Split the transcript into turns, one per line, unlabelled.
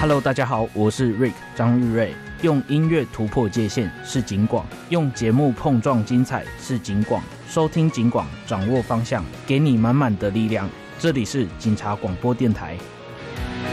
Hello， 大家好，我是 Rick 张玉瑞。用音乐突破界限是警广，用节目碰撞精彩是警广。收听警广，掌握方向，给你满满的力量。这里是警察广播电台。